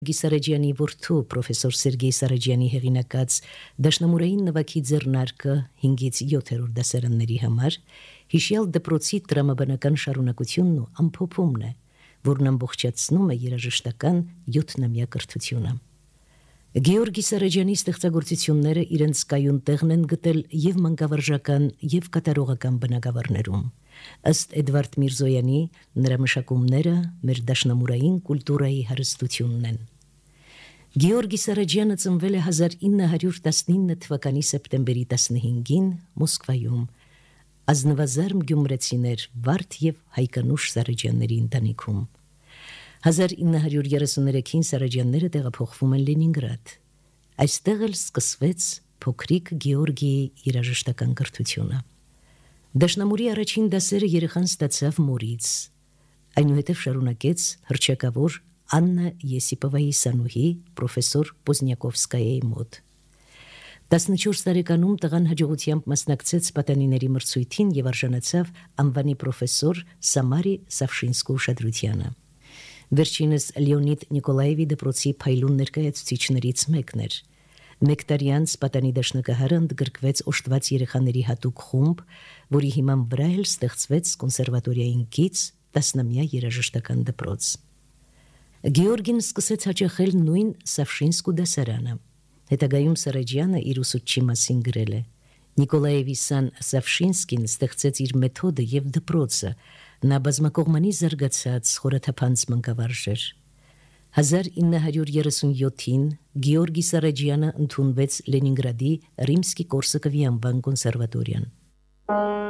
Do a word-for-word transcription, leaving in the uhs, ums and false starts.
Սարաջյանի որդու պրոֆեսոր Սերգեյ Սարաջյանի հեղինակած դաշնամուրային նվագի ձեռնարկը հինգից յոթերորդ դասարանների համար հիշյալ դպրոցի տրամաբանական շարունակությունն ու ամփոփումն է, որն ամբողջացնում է երաժշտական յոթնամյա կրթությունը։ Գեորգի Սարաջյանի ստեղծագործությունները իրենց կայուն տեղն են գտել եւ մանկավարժական եւ կատարողական բնագավառներում։ Ըստ Էդվարդ Միրզոյանի, նրա մշակումները մեր դաշնամուրային կուլտուրայի հարստությունն են։ Գեորգի Սարաջյանը ծնվել է հազար ինը հարյուր տասնինը թվականի սեպտեմբերի տասնհինգին Մոսկվայում, ազնվազարմ գյումրեցիներ Վարդ եւ Հայկանուշ Սարաջյանների ընտանիքում։ հազար ինը հարյուր երեսուներեքին Սարաջյանները տեղափոխվում են Լենինգրադ։ Այստեղ էլ սկսվեց փոքրիկ Գեորգիի երաժշտական կրթությունը։ Դաշնամուրի առաջին դասերը երեխան ստացավ մորից, այնուհետև շարունակեց հռչակավոր Աննա Եսիպովայի սանուհի պրոֆեսոր Պոզնյակովսկայայի մոտ։ տասնչորս տարեկանում տղան հաջողությամբ մասնակցեց պատանիների մրցույթին եւ արժանացավ անվանի պրոֆեսոր Սամարի Սավշինսկու ուշադրությանը։ Վերջինս Լեոնիդ Նիկոլաևի դպրոցի փայլուն ներկայացուցիչներից մեկն էր։ Մեկ տարի անց պատանի դաշնակահարը ընդգրկվեց օժտված երեխաների հատուկ խումբ, որի հիման վրա էլ ստեղծվեց կոնսերվատորիային կից տասնամյա երաժշտական դպրոց։ Գեորգին սկսեց հաճախել նույն Սավշինսկու դասարանը։ Հետագայում Սարաջյանը իր ուսուցչի մասին գրել է. Նիկոլաևի Սան Սավշինսկին ստեղծեց իր մեթոդը եւ դպրոցը, նա բազմակողմանի զարգացած խորաթափանց մանկավարժ էր։ հազար ինը հարյուր երեսունյոթին Գեորգի Սարաջյանը ընդունվեց Լենինգրադի Ռիմսկի-Կորսակովի անվան կոնսերվատորիան։